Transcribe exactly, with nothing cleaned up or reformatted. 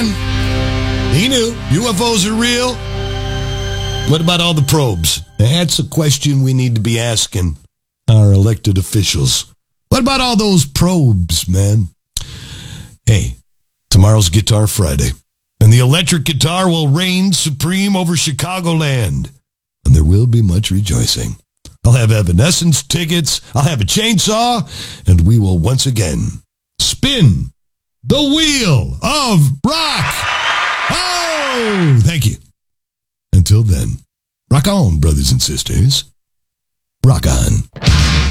man. He knew U F Os are real. What about all the probes? That's a question we need to be asking our elected officials. What about all those probes, man? Hey, tomorrow's Guitar Friday, and the electric guitar will reign supreme over Chicagoland, and there will be much rejoicing. I'll have Evanescence tickets, I'll have a chainsaw, and we will once again spin the wheel of rock. Oh, thank you. Until then, rock on, brothers and sisters. Rock on.